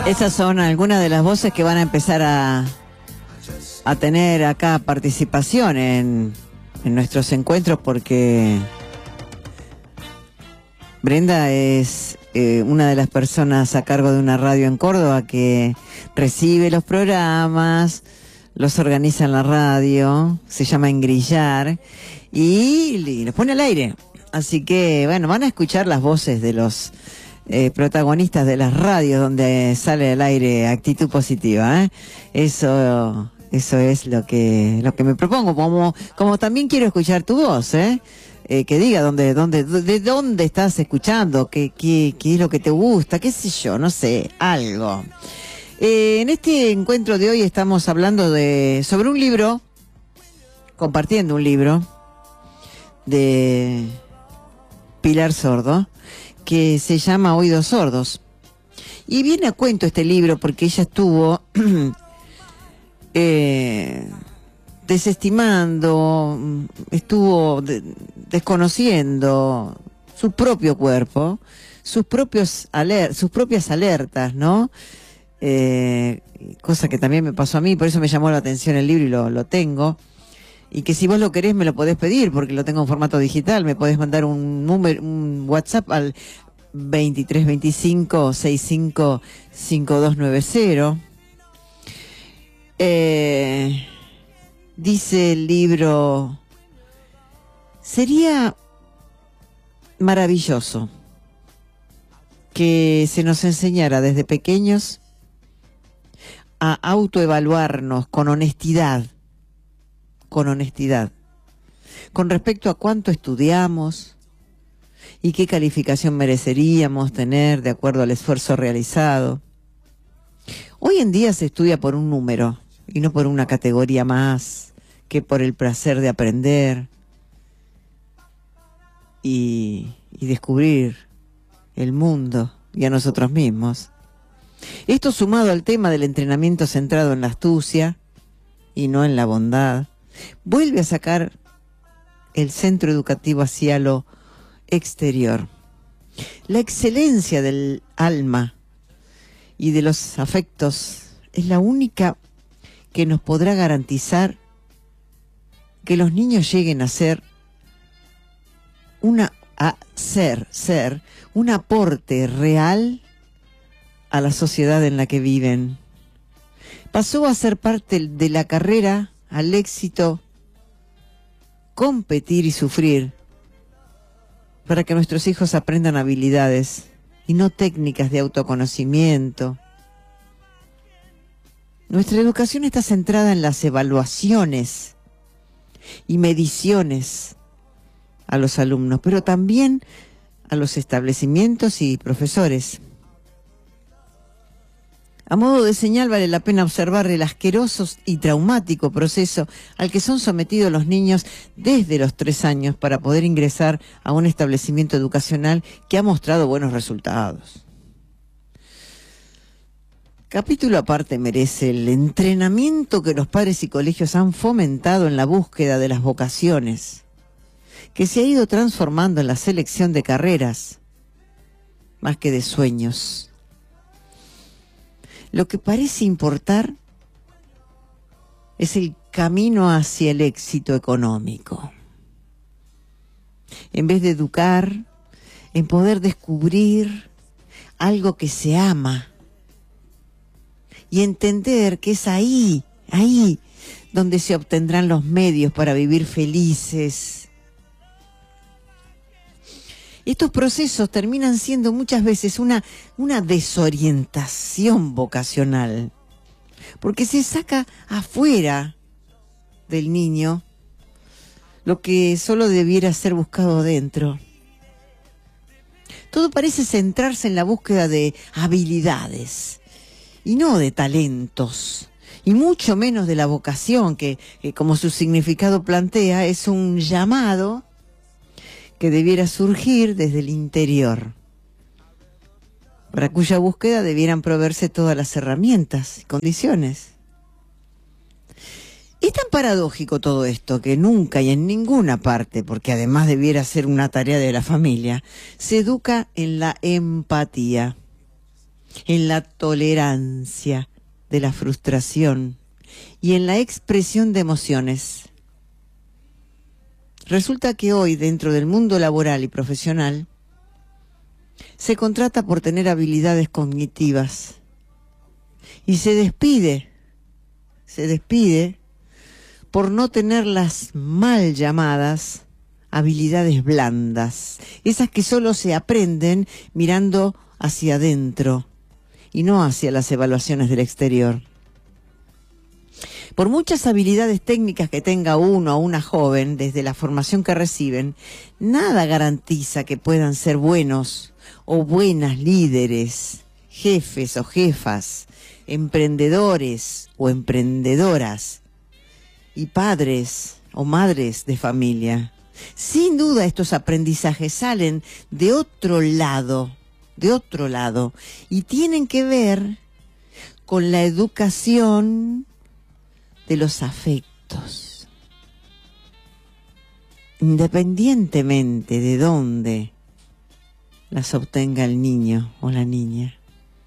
Esas son algunas de las voces que van a empezar a tener acá participación en nuestros encuentros, porque Brenda es una de las personas a cargo de una radio en Córdoba que recibe los programas, los organiza en la radio, se llama Engrillar y los pone al aire. Así que, bueno, van a escuchar las voces de los protagonistas de las radios donde sale al aire Actitud Positiva, ¿eh? Eso es lo que me propongo, como también quiero escuchar tu voz, que diga de dónde estás escuchando, qué es lo que te gusta, qué sé yo, no sé, algo. En este encuentro de hoy estamos hablando sobre un libro, compartiendo un libro de Pilar Sordo, que se llama Oídos Sordos. Y viene a cuento este libro porque ella estuvo desestimando, estuvo desconociendo su propio cuerpo, sus propias alertas, ¿no? Cosa que también me pasó a mí, por eso me llamó la atención el libro y lo tengo. Y que si vos lo querés me lo podés pedir, porque lo tengo en formato digital. Me podés mandar un WhatsApp al 2325 65 5290. Dice el libro: sería maravilloso que se nos enseñara desde pequeños a autoevaluarnos con honestidad, con respecto a cuánto estudiamos y qué calificación mereceríamos tener de acuerdo al esfuerzo realizado. Hoy en día se estudia por un número y no por una categoría más, que por el placer de aprender y descubrir el mundo y a nosotros mismos. Esto, sumado al tema del entrenamiento centrado en la astucia y no en la bondad, vuelve a sacar el centro educativo hacia lo exterior. La excelencia del alma y de los afectos es la única que nos podrá garantizar que los niños lleguen a ser un aporte real a la sociedad en la que viven. Pasó a ser parte de la carrera al éxito, competir y sufrir para que nuestros hijos aprendan habilidades y no técnicas de autoconocimiento. Nuestra educación está centrada en las evaluaciones y mediciones a los alumnos, pero también a los establecimientos y profesores. A modo de señal, vale la pena observar el asqueroso y traumático proceso al que son sometidos los niños desde los 3 años para poder ingresar a un establecimiento educacional que ha mostrado buenos resultados. Capítulo aparte merece el entrenamiento que los padres y colegios han fomentado en la búsqueda de las vocaciones, que se ha ido transformando en la selección de carreras, más que de sueños. Lo que parece importar es el camino hacia el éxito económico. En vez de educar, en poder descubrir algo que se ama y entender que es ahí donde se obtendrán los medios para vivir felices. Estos procesos terminan siendo muchas veces una desorientación vocacional, porque se saca afuera del niño lo que solo debiera ser buscado dentro. Todo parece centrarse en la búsqueda de habilidades y no de talentos, y mucho menos de la vocación, que como su significado plantea, es un llamado que debiera surgir desde el interior, para cuya búsqueda debieran proveerse todas las herramientas y condiciones. Es tan paradójico todo esto que nunca y en ninguna parte, porque además debiera ser una tarea de la familia, se educa en la empatía. en la tolerancia de la frustración y en la expresión de emociones. Resulta que hoy, dentro del mundo laboral y profesional, se contrata por tener habilidades cognitivas y se despide por no tener las mal llamadas habilidades blandas, esas que solo se aprenden mirando hacia adentro y no hacia las evaluaciones del exterior. Por muchas habilidades técnicas que tenga uno o una joven desde la formación que reciben, nada garantiza que puedan ser buenos o buenas líderes, jefes o jefas, emprendedores o emprendedoras y padres o madres de familia. Sin duda estos aprendizajes salen de otro lado, y tienen que ver con la educación de los afectos. Independientemente de dónde las obtenga el niño o la niña.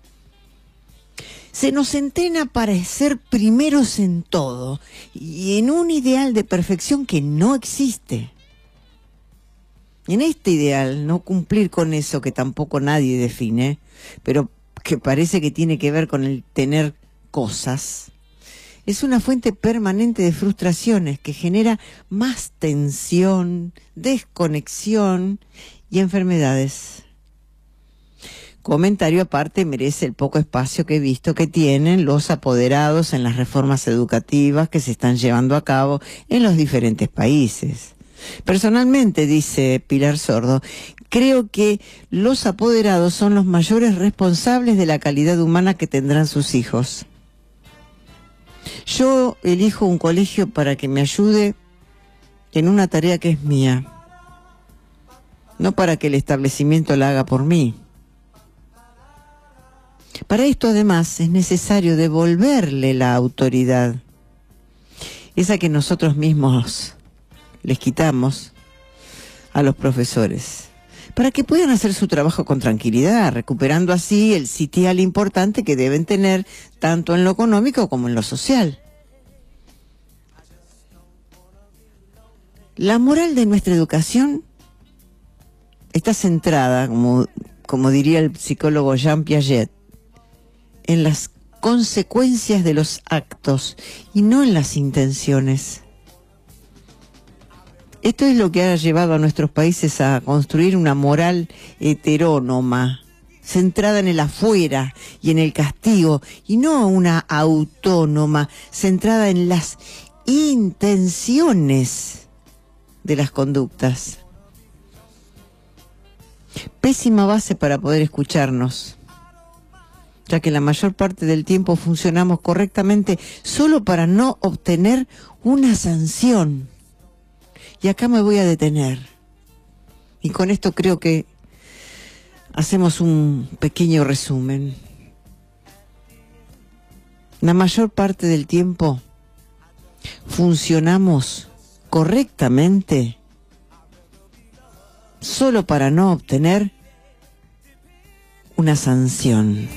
Se nos entrena para ser primeros en todo y en un ideal de perfección que no existe. En este ideal, no cumplir con eso que tampoco nadie define, pero que parece que tiene que ver con el tener cosas, es una fuente permanente de frustraciones que genera más tensión, desconexión y enfermedades. Comentario aparte merece el poco espacio que he visto que tienen los apoderados en las reformas educativas que se están llevando a cabo en los diferentes países. Personalmente, dice Pilar Sordo, creo que los apoderados son los mayores responsables de la calidad humana que tendrán sus hijos. Yo elijo un colegio para que me ayude en una tarea que es mía, no para que el establecimiento la haga por mí. Para esto, además, es necesario devolverle la autoridad, esa que nosotros mismos les quitamos a los profesores, para que puedan hacer su trabajo con tranquilidad, recuperando así el sitial importante que deben tener tanto en lo económico como en lo social. La moral de nuestra educación está centrada, como diría el psicólogo Jean Piaget, en las consecuencias de los actos y no en las intenciones. Esto es lo que ha llevado a nuestros países a construir una moral heterónoma, centrada en el afuera y en el castigo, y no una autónoma, centrada en las intenciones de las conductas. Pésima base para poder escucharnos, ya que la mayor parte del tiempo funcionamos correctamente solo para no obtener una sanción. Y acá me voy a detener. Y con esto creo que hacemos un pequeño resumen. La mayor parte del tiempo funcionamos correctamente solo para no obtener una sanción.